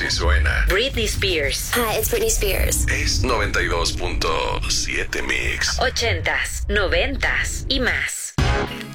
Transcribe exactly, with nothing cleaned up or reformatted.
así suena. Britney Spears. Hi, it's Britney Spears. Es noventa y dos punto siete Mix. Ochentas, noventas y más.